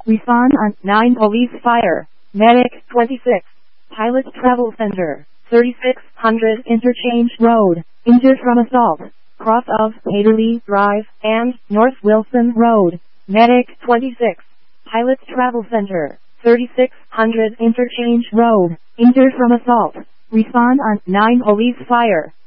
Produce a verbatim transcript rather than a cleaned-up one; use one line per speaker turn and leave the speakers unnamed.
Respond on nine Police Fire. Medic twenty-six. Pilot Travel Center. thirty-six hundred Interchange Road. Injured from assault. Cross of Haderley Drive and North Wilson Road. Medic twenty-six. Pilot Travel Center. thirty-six hundred Interchange Road. Injured from assault. Respond on nine Police Fire.